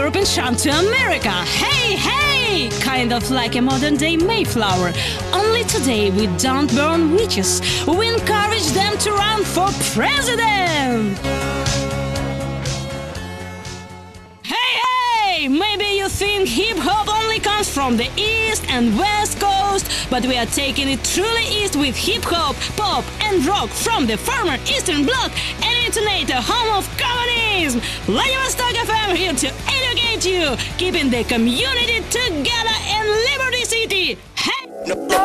Europe and chant to America. Hey, hey! Kind of like a modern-day Mayflower. Only today we don't burn witches. We encourage them to run for president! Hey, maybe you think hip-hop only comes from the East and West Coast, but we are taking it truly east with hip-hop, pop and rock from the former Eastern Bloc and intonate the home of communism. Vladivostok FM here to educate you, keeping the community together in Liberty City. Hey!